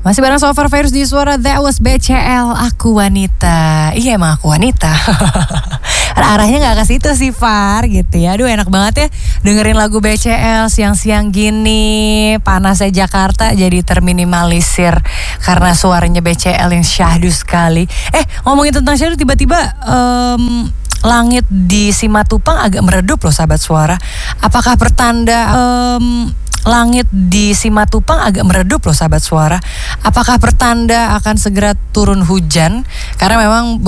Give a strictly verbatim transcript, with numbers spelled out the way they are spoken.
Masih bareng Sofar Virus di Suara That Was B C L, Aku Wanita. Iya emang aku wanita. Arahnya gak ke situ sih Far gitu ya. Aduh enak banget ya dengerin lagu B C L siang-siang gini. Panasnya Jakarta jadi terminimalisir karena suaranya B C L yang syahdu sekali. Eh ngomongin tentang syahdu, tiba-tiba um, langit di Simatupang agak meredup loh sahabat suara. Apakah pertanda um, langit di Simatupang agak meredup loh sahabat suara. Apakah pertanda akan segera turun hujan? Karena memang